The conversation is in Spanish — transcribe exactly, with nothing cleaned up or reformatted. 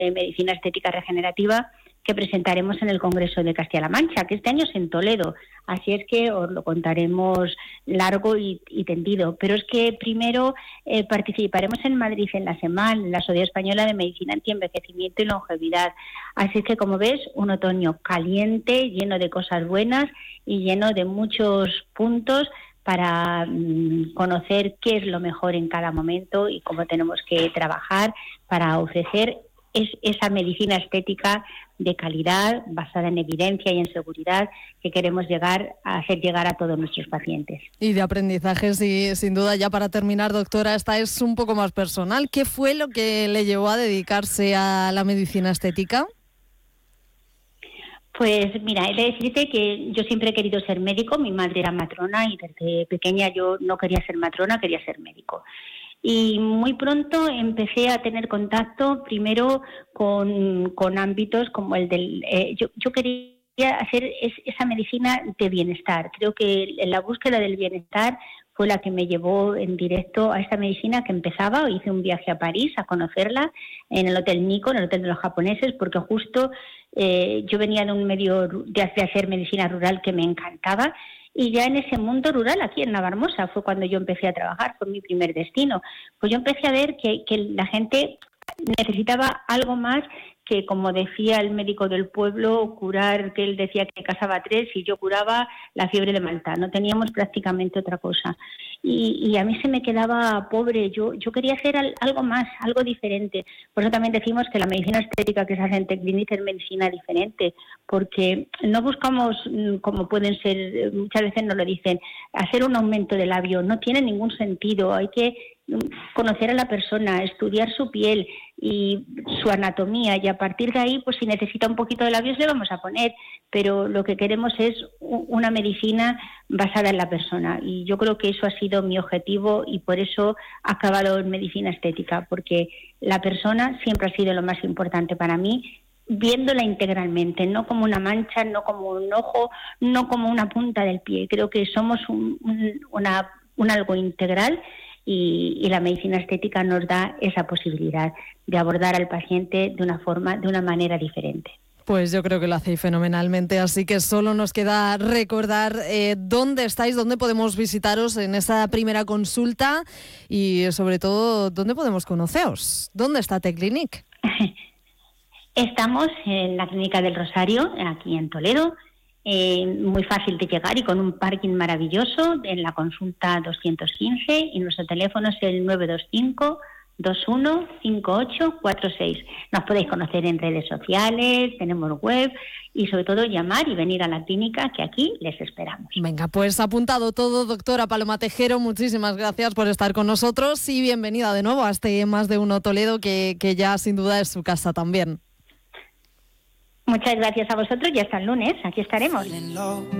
de Medicina Estética Regenerativa que presentaremos en el Congreso de Castilla-La Mancha, que este año es en Toledo. Así es que os lo contaremos largo y, y tendido. Pero es que primero eh, participaremos en Madrid en la SEMAL, en la Sociedad Española de Medicina Antienvejecimiento y Longevidad. Así es que, como ves, un otoño caliente, lleno de cosas buenas y lleno de muchos puntos para mmm, conocer qué es lo mejor en cada momento y cómo tenemos que trabajar para ofrecer es esa medicina estética de calidad, basada en evidencia y en seguridad, que queremos llegar a hacer llegar a todos nuestros pacientes. Y de aprendizaje, sí, sin duda. Ya para terminar, doctora, esta es un poco más personal. ¿Qué fue lo que le llevó a dedicarse a la medicina estética? Pues mira, he de decirte que yo siempre he querido ser médico. Mi madre era matrona y desde pequeña yo no quería ser matrona, quería ser médico. Y muy pronto empecé a tener contacto primero con, con ámbitos como el del... Eh, yo, yo quería hacer es, esa medicina de bienestar. Creo que la búsqueda del bienestar fue la que me llevó en directo a esta medicina que empezaba. Hice un viaje a París a conocerla en el Hotel Nikko, en el Hotel de los Japoneses, porque justo eh, yo venía de un medio de hacer medicina rural que me encantaba. Y ya en ese mundo rural, aquí en Navarmosa, fue cuando yo empecé a trabajar, fue mi primer destino. Pues yo empecé a ver que, que la gente necesitaba algo más que, como decía el médico del pueblo, curar, que él decía que casaba tres y yo curaba la fiebre de Malta. No teníamos prácticamente otra cosa. Y, y a mí se me quedaba pobre. Yo, yo quería hacer al, algo más, algo diferente. Por eso también decimos que la medicina estética que se hace en Teclinic es medicina diferente, porque no buscamos, como pueden ser, muchas veces nos lo dicen, hacer un aumento de labio. No tiene ningún sentido. Hay que conocer a la persona, estudiar su piel y su anatomía, y a partir de ahí, pues si necesita un poquito de labios le vamos a poner, pero lo que queremos es una medicina basada en la persona, y yo creo que eso ha sido mi objetivo y por eso he acabado en medicina estética, porque la persona siempre ha sido lo más importante para mí, viéndola integralmente, no como una mancha, no como un ojo, no como una punta del pie. Creo que somos un, un, una, un algo integral. Y, y la medicina estética nos da esa posibilidad de abordar al paciente de una forma, de una manera diferente. Pues yo creo que lo hacéis fenomenalmente, así que solo nos queda recordar eh, dónde estáis, dónde podemos visitaros en esa primera consulta y sobre todo dónde podemos conoceros. ¿Dónde está Teclinic? Estamos en la Clínica del Rosario, aquí en Toledo. Eh, muy fácil de llegar y con un parking maravilloso en la consulta doscientos quince, y nuestro teléfono es el nueve dos cinco, dos uno cinco ocho cuatro seis. Nos podéis conocer en redes sociales, tenemos web y sobre todo llamar y venir a la clínica, que aquí les esperamos. Venga, pues apuntado todo, doctora Paloma Tejero, muchísimas gracias por estar con nosotros y bienvenida de nuevo a este Más de Uno Toledo, que, que ya sin duda es su casa también. Muchas gracias a vosotros y hasta el lunes, aquí estaremos.